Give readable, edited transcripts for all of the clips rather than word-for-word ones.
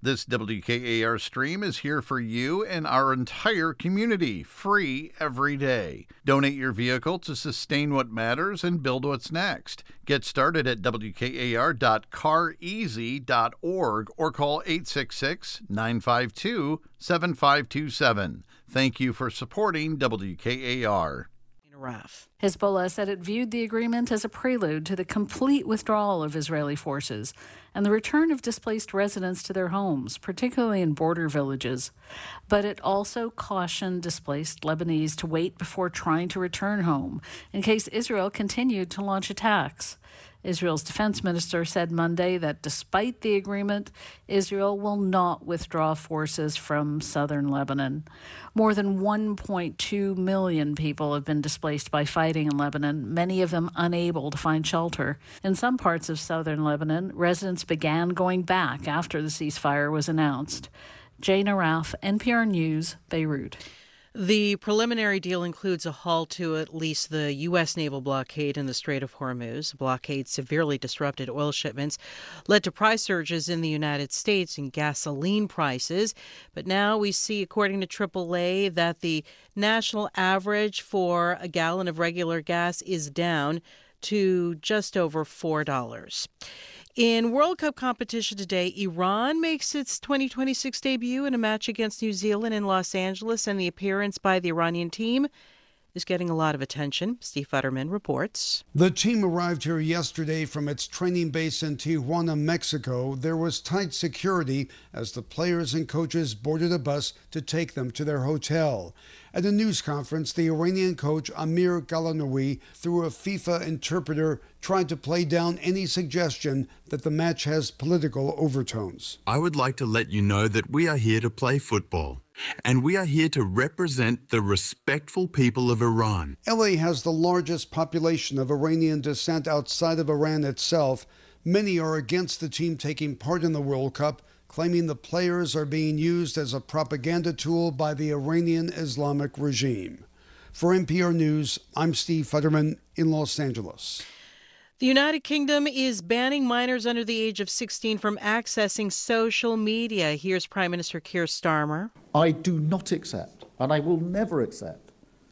This WKAR stream is here for you and our entire community, free every day. Donate your vehicle to sustain what matters and build what's next. Get started at wkar.careasy.org or call 866-952-7527. Thank you for supporting WKAR. Hezbollah said it viewed the agreement as a prelude to the complete withdrawal of Israeli forces and the return of displaced residents to their homes, particularly in border villages. But it also cautioned displaced Lebanese to wait before trying to return home in case Israel continued to launch attacks. Israel's defense minister said Monday that despite the agreement, Israel will not withdraw forces from southern Lebanon. More than 1.2 million people have been displaced by fighting in Lebanon, many of them unable to find shelter. In some parts of southern Lebanon, residents began going back after the ceasefire was announced. Jane Araf, NPR News, Beirut. The preliminary deal includes a halt to at least the U.S. naval blockade in the Strait of Hormuz. The blockade severely disrupted oil shipments, led to price surges in the United States and gasoline prices. But now we see, according to AAA, that the national average for a gallon of regular gas is down to just over $4. In World Cup competition today, Iran makes its 2026 debut in a match against New Zealand in Los Angeles, and the appearance by the Iranian team is getting a lot of attention. Steve Futterman reports. The team arrived here yesterday from its training base in Tijuana, Mexico. There was tight security as the players and coaches boarded a bus to take them to their hotel. At a news conference, the Iranian coach Amir Galanoui, through a FIFA interpreter, tried to play down any suggestion that the match has political overtones. I would like to let you know that we are here to play football, and we are here to represent the respectful people of Iran. LA has the largest population of Iranian descent outside of Iran itself. Many are against the team taking part in the World Cup, claiming the players are being used as a propaganda tool by the Iranian Islamic regime. For NPR News, I'm Steve Futterman in Los Angeles. The United Kingdom is banning minors under the age of 16 from accessing social media. Here's Prime Minister Keir Starmer. I do not accept, and I will never accept,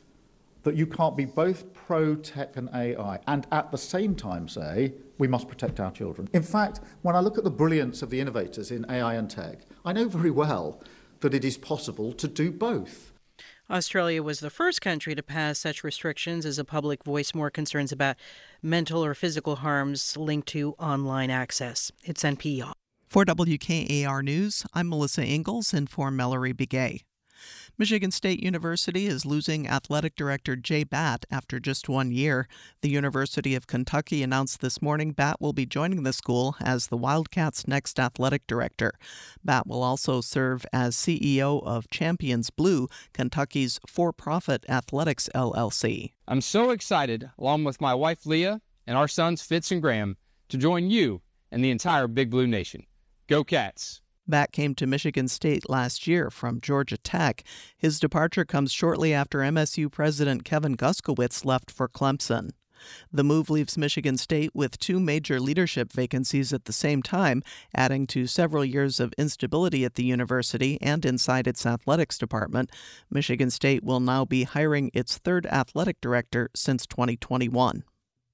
that you can't be both pro-tech and AI and at the same time say we must protect our children. In fact, when I look at the brilliance of the innovators in AI and tech, I know very well that it is possible to do both. Australia was the first country to pass such restrictions as the public voiced more concerns about mental or physical harms linked to online access. It's NPR. For WKAR News, I'm Melissa Ingalls in for Mallory Begay. Michigan State University is losing athletic director Jay Batt after just 1 year. The University of Kentucky announced this morning Batt will be joining the school as the Wildcats' next athletic director. Batt will also serve as CEO of Champions Blue, Kentucky's for-profit athletics LLC. I'm so excited, along with my wife Leah and our sons Fitz and Graham, to join you and the entire Big Blue Nation. Go Cats! Batt came to Michigan State last year from Georgia Tech. His departure comes shortly after MSU President Kevin Guskowitz left for Clemson. The move leaves Michigan State with two major leadership vacancies at the same time, adding to several years of instability at the university and inside its athletics department. Michigan State will now be hiring its third athletic director since 2021.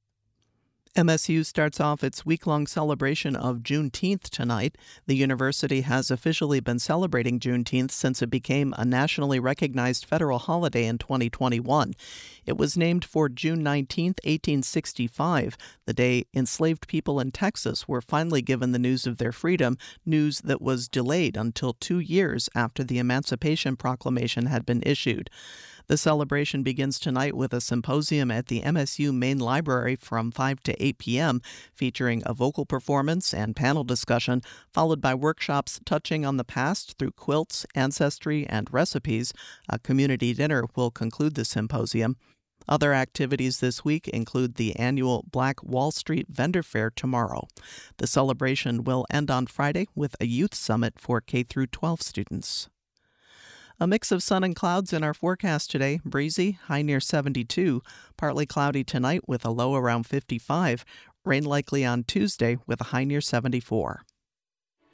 MSU starts off its week-long celebration of Juneteenth tonight. The university has officially been celebrating Juneteenth since it became a nationally recognized federal holiday in 2021. It was named for June 19, 1865, the day enslaved people in Texas were finally given the news of their freedom, news that was delayed until 2 years after the Emancipation Proclamation had been issued. The celebration begins tonight with a symposium at the MSU Main Library from 5 to 8 p.m., featuring a vocal performance and panel discussion, followed by workshops touching on the past through quilts, ancestry, and recipes. A community dinner will conclude the symposium. Other activities this week include the annual Black Wall Street Vendor Fair tomorrow. The celebration will end on Friday with a youth summit for K-12 students. A mix of sun and clouds in our forecast today. Breezy, high near 72. Partly cloudy tonight with a low around 55. Rain likely on Tuesday with a high near 74.